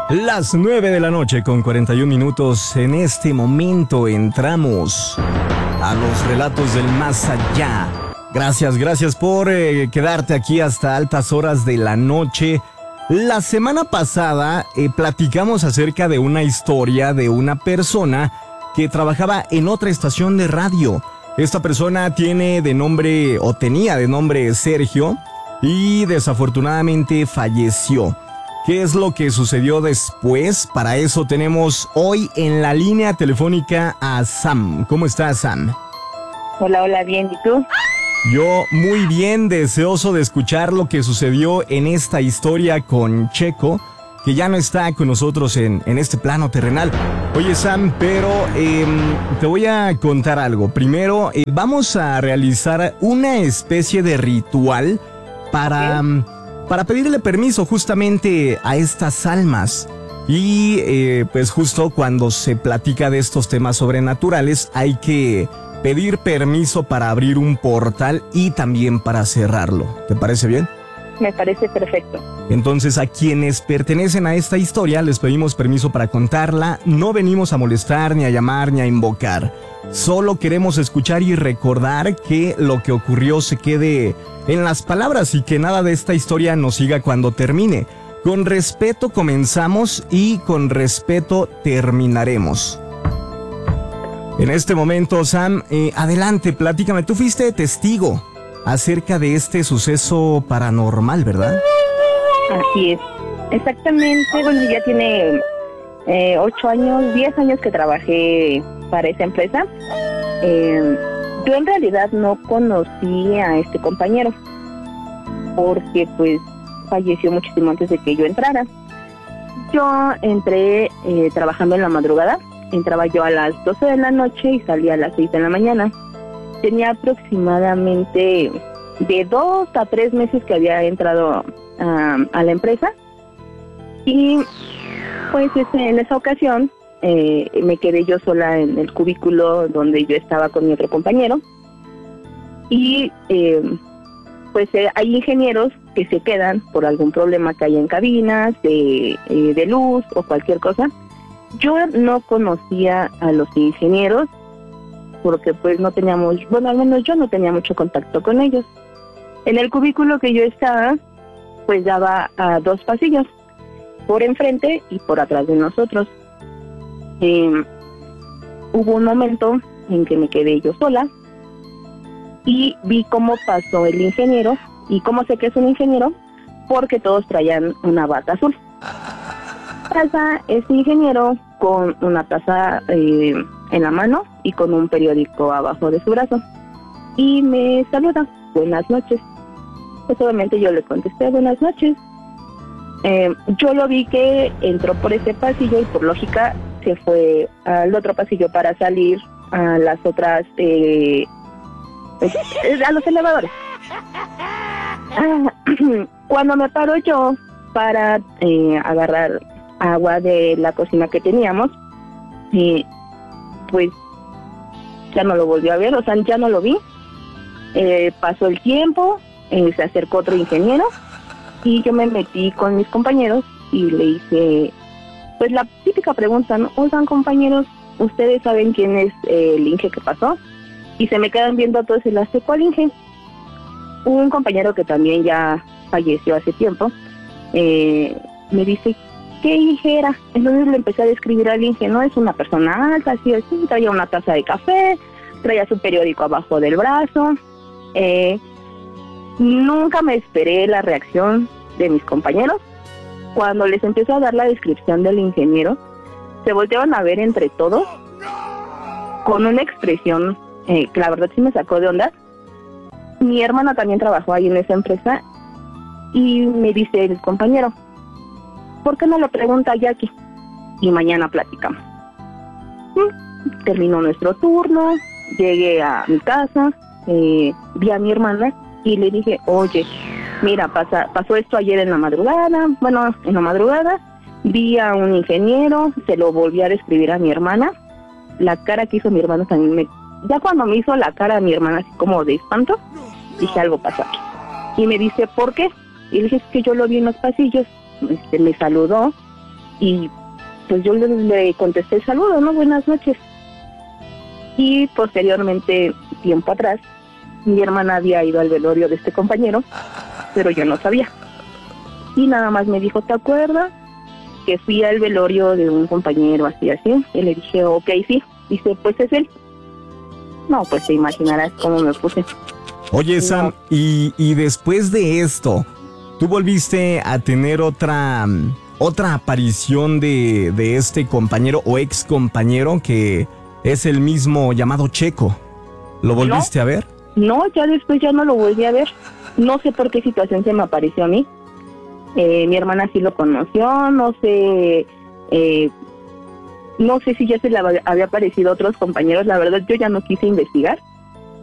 Las 9 de la noche con 41 minutos. En este momento entramos a los relatos del más allá. Gracias por quedarte aquí hasta altas horas de la noche. La semana pasada platicamos acerca de una historia de una persona que trabajaba en otra estación de radio. Esta persona tenía de nombre Sergio y desafortunadamente falleció. ¿Qué es lo que sucedió después? Para eso tenemos hoy en la línea telefónica a Sam. ¿Cómo estás, Sam? Hola, bien, ¿y tú? Yo muy bien, deseoso de escuchar lo que sucedió en esta historia con Checo, que ya no está con nosotros en este plano terrenal. Oye, Sam, pero te voy a contar algo. Primero, vamos a realizar una especie de ritual para pedirle permiso justamente a estas almas. Y pues justo cuando se platica de estos temas sobrenaturales hay que pedir permiso para abrir un portal y también para cerrarlo. ¿Te parece bien? Me parece perfecto. Entonces, a quienes pertenecen a esta historia les pedimos permiso para contarla. No venimos a molestar, ni a llamar, ni a invocar. Solo queremos escuchar y recordar que lo que ocurrió se quede en las palabras y que nada de esta historia nos siga cuando termine. Con respeto comenzamos y con respeto terminaremos. En este momento, Sam, adelante, platícame. Tú fuiste testigo acerca de este suceso paranormal, ¿verdad? Así es. Exactamente, bueno, ya tiene 8 años, 10 años que trabajé para esa empresa. Yo en realidad no conocí a este compañero porque pues falleció muchísimo antes de que yo entrara. Yo entré trabajando en la madrugada. Entraba yo a las 12 de la noche y salía a las 6 de la mañana. Tenía aproximadamente de 2 a 3 meses que había entrado a la empresa. Y pues en esa ocasión me quedé yo sola en el cubículo donde yo estaba con mi otro compañero. Y pues hay ingenieros que se quedan por algún problema que haya en cabinas, de luz o cualquier cosa. Yo no conocía a los ingenieros porque pues no teníamos, bueno, al menos yo no tenía mucho contacto con ellos. En el cubículo que yo estaba, pues daba a 2 pasillos, por enfrente y por atrás de nosotros. Hubo un momento en que me quedé yo sola y vi cómo pasó el ingeniero. ¿Y cómo sé que es un ingeniero? Porque todos traían una bata azul. Pasa ese ingeniero con una taza en la mano y con un periódico abajo de su brazo y me saluda, buenas noches. Pues obviamente yo le contesté, buenas noches. Yo lo vi que entró por ese pasillo y por lógica se fue al otro pasillo para salir a las otras, a los elevadores. Cuando me paro yo para agarrar agua de la cocina que teníamos, pues ya no lo volví a ver, o sea, ya no lo vi. Pasó el tiempo, se acercó otro ingeniero y yo me metí con mis compañeros y le hice pues la típica pregunta, ¿no? Oigan, compañeros, ¿ustedes saben quién es el Inge que pasó? Y se me quedan viendo a todos y le hace, ¿cuál Inge? Un compañero que también ya falleció hace tiempo, me dice, ¿qué Inge era? Entonces le empecé a describir al Inge, ¿no? Es una persona alta, así, traía una taza de café, traía su periódico abajo del brazo. Nunca me esperé la reacción de mis compañeros. Cuando les empezó a dar la descripción del ingeniero, se volteaban a ver entre todos con una expresión que la verdad sí me sacó de onda. Mi hermana también trabajó ahí en esa empresa y me dice el compañero, ¿por qué no le pregunta a Jackie? Y mañana platicamos. Terminó nuestro turno, llegué a mi casa, vi a mi hermana y le dije, oye, mira, pasó esto ayer en la madrugada, vi a un ingeniero, se lo volví a describir a mi hermana, la cara que hizo mi hermana también ya cuando me hizo la cara a mi hermana así como de espanto, dije, algo pasó aquí. Y me dice, ¿por qué? Y le dije, es que yo lo vi en los pasillos, me saludó, y pues yo le contesté el saludo, ¿no? Buenas noches. Y posteriormente, tiempo atrás, mi hermana había ido al velorio de este compañero, pero yo no sabía. Y nada más me dijo, ¿te acuerdas que fui al velorio de un compañero así, así? Y le dije, ok, sí. Dice, pues es él. No, pues te imaginarás cómo me puse. Oye, Sam, y después de esto, ¿tú volviste a tener otra aparición de este compañero o ex compañero que es el mismo llamado Checo? ¿Lo volviste a ver? No, ya después ya no lo volví a ver. No sé por qué situación se me apareció a mí. Mi hermana sí lo conoció, no sé si ya se le había aparecido a otros compañeros. La verdad, yo ya no quise investigar.